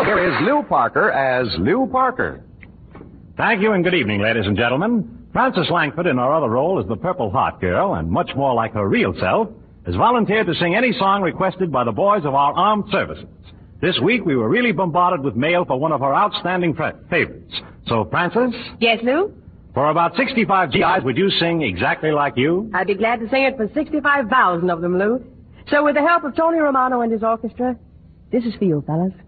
here is Lew Parker as Lew Parker. Thank you and good evening, ladies and gentlemen. Frances Langford, in her other role as the Purple Heart Girl, and much more like her real self, has volunteered to sing any song requested by the boys of our armed services. This week, we were really bombarded with mail for one of our outstanding favorites. So, Frances? Yes, Lou? For about 65 GIs, would you sing exactly like you? I'd be glad to sing it for 65,000 of them, Lou. So with the help of Tony Romano and his orchestra, this is for you, fellas.